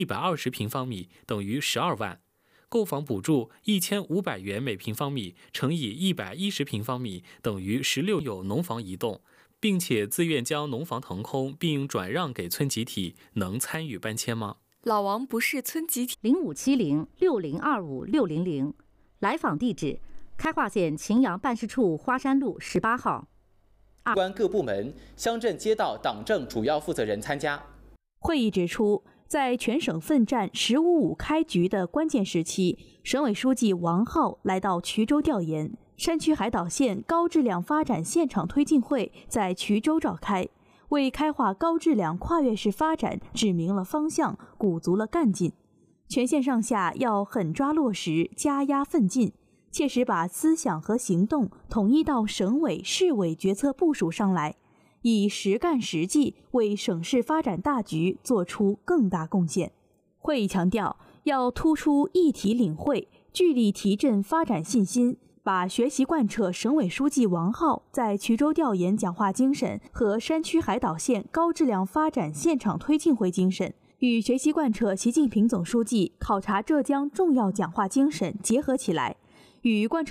120平方米等于12万，购房补助1500元每平方米乘以110平方米等于16。有农房移动，并且自愿将农房腾空并转让给村集体，能参与搬迁吗？ 老王不是村集体。 057060256000，来访地址：开化县秦阳办事处花山路18号。 关各部门、乡镇街道党政主要负责人参加。 会议指出，在全省奋战“15-5”开局的关键时期，省委书记王浩来到衢州调研，山区海岛县高质量发展现场推进会在衢州召开，为开化高质量跨越式发展指明了方向，鼓足了干劲。全县上下要狠抓落实，加压奋进，切实把思想和行动统一到省委、市委决策部署上来，以实干实际为省市发展大局做出更大贡献。会议强调，要突出一体领会，聚力提振发展信心，把学习贯彻省委书记王浩在衢州调研讲话精神和山区海岛县高质量发展现场推进会精神，与学习贯彻习近平总书记考察浙江重要讲话精神结合起来，与贯彻